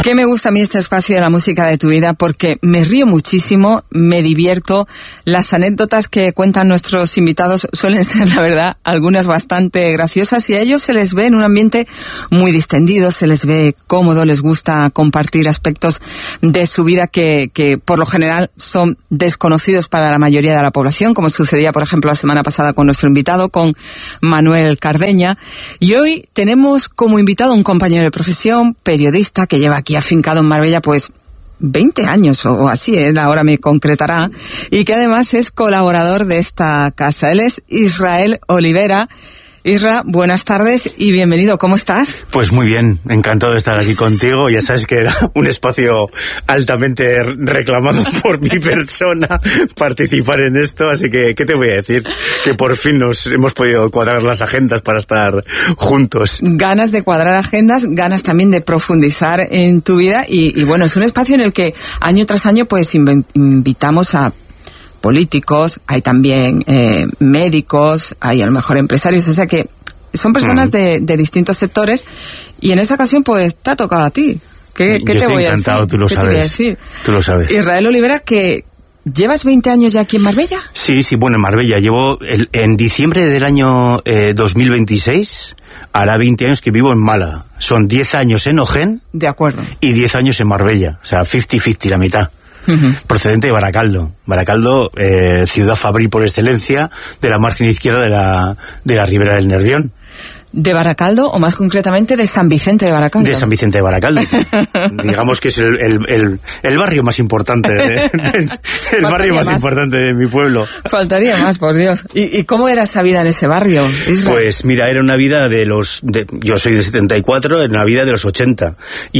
Que me gusta a mí este espacio de la música de tu vida, porque me río muchísimo, me divierto. Las anécdotas que cuentan nuestros invitados suelen ser, la verdad, algunas bastante graciosas, y a ellos se les ve en un ambiente muy distendido, se les ve cómodo, les gusta compartir aspectos de su vida que por lo general son desconocidos para la mayoría de la población, como sucedía, por ejemplo, la semana pasada con nuestro invitado, con Manuel Cardeña. Y hoy tenemos como invitado un compañero de profesión, periodista, que lleva aquí afincado en Marbella pues 20 años o así, él ahora me concretará, y que además es colaborador de esta casa. Él es Israel Olivera. Isra, buenas tardes y bienvenido. ¿Cómo estás? Pues muy bien, encantado de estar aquí contigo. Ya sabes que era un espacio altamente reclamado por mi persona participar en esto, así que, ¿qué te voy a decir? Que por fin nos hemos podido cuadrar las agendas para estar juntos. Ganas de cuadrar agendas, ganas también de profundizar en tu vida y bueno, es un espacio en el que año tras año pues invitamos a políticos, hay también médicos, hay a lo mejor empresarios, o sea que son personas de distintos sectores, y en esta ocasión pues te ha tocado a ti. ¿Qué te voy a decir? Encantado, tú lo sabes. Tú lo sabes. Israel Olivera, que ¿llevas 20 años ya aquí en Marbella? Sí, bueno, en Marbella. Llevo en diciembre del año 2026, hará 20 años que vivo en Málaga. Son 10 años en Ojén. De acuerdo. Y 10 años en Marbella. O sea, 50-50, la mitad. Procedente de Baracaldo. Baracaldo, ciudad fabril por excelencia, de la margen izquierda de la ribera del Nervión. ¿De Baracaldo o más concretamente de San Vicente de Baracaldo? De San Vicente de Baracaldo. Digamos que es el barrio más importante el barrio más importante de mi pueblo. Faltaría más, por Dios. ¿Y cómo era esa vida en ese barrio, Israel? Pues mira, era una vida yo soy de 74, era una vida de los 80. Y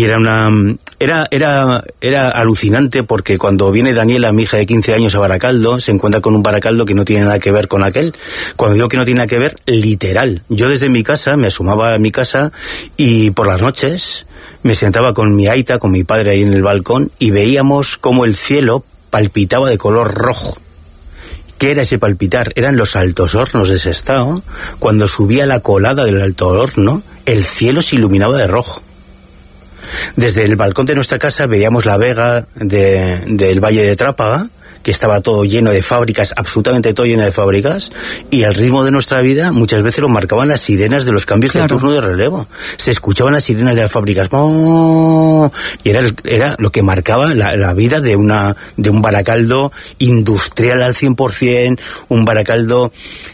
era alucinante, porque cuando viene Daniela, mi hija de 15 años, a Baracaldo, se encuentra con un Baracaldo que no tiene nada que ver con aquel. Cuando digo que no tiene nada que ver, literal. Yo desde mi casa me asomaba a mi casa y por las noches me sentaba con mi aita, con mi padre ahí en el balcón, y veíamos cómo el cielo palpitaba de color rojo. ¿Qué era ese palpitar? Eran los altos hornos de Sestao. Cuando subía la colada del alto horno, el cielo se iluminaba de rojo. Desde el balcón de nuestra casa veíamos la vega del Valle de Trápaga, que estaba todo lleno de fábricas, absolutamente todo lleno de fábricas, y el ritmo de nuestra vida muchas veces lo marcaban las sirenas de los cambios de turno de relevo. Se escuchaban las sirenas de las fábricas, ¡oh! Y era lo que marcaba la vida de un Baracaldo industrial al 100%, un Baracaldo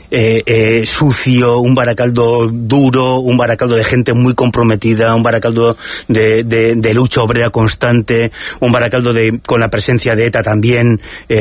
sucio, un Baracaldo duro, un Baracaldo de gente muy comprometida, un Baracaldo de lucha obrera constante, un Baracaldo con la presencia de ETA también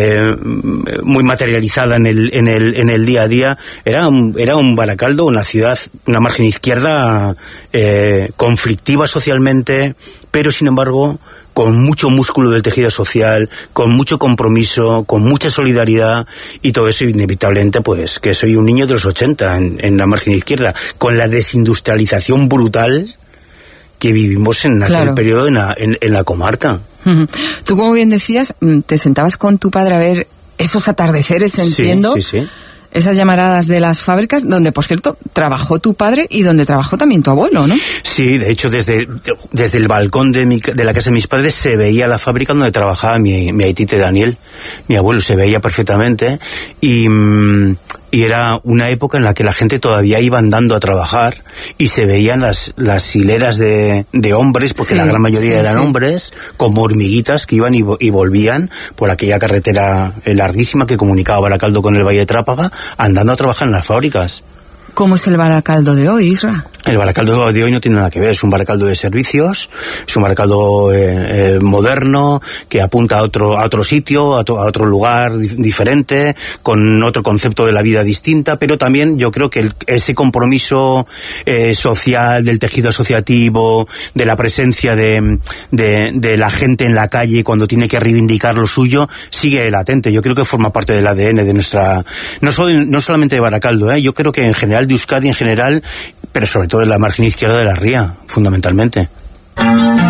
muy materializada en el día a día. Era un Baracaldo, una ciudad, una margen izquierda conflictiva socialmente, pero sin embargo con mucho músculo del tejido social, con mucho compromiso, con mucha solidaridad, y todo eso inevitablemente pues que soy un niño de los 80 en la margen izquierda, con la desindustrialización brutal que vivimos en aquel periodo en la comarca. Tú, como bien decías, te sentabas con tu padre a ver esos atardeceres, entiendo. Sí. Esas llamaradas de las fábricas, donde, por cierto, trabajó tu padre y donde trabajó también tu abuelo, ¿no? Sí, de hecho, desde el balcón de la casa de mis padres se veía la fábrica donde trabajaba mi aitite Daniel, mi abuelo, se veía perfectamente, y era una época en la que la gente todavía iba andando a trabajar y se veían las hileras de hombres, porque la gran mayoría eran hombres, como hormiguitas que iban y volvían por aquella carretera larguísima que comunicaba Baracaldo con el Valle de Trápaga, andando a trabajar en las fábricas. ¿Cómo es el Baracaldo de hoy, Isra? El Baracaldo de hoy no tiene nada que ver, es un Baracaldo de servicios, es un Baracaldo moderno, que apunta a otro sitio, a otro lugar diferente, con otro concepto de la vida distinta, pero también yo creo que ese compromiso social, del tejido asociativo, de la presencia de la gente en la calle cuando tiene que reivindicar lo suyo, sigue latente. Yo creo que forma parte del ADN de nuestra, no solamente de Baracaldo, yo creo que en general de Euskadi en general, pero sobre todo en la margen izquierda de la ría, fundamentalmente.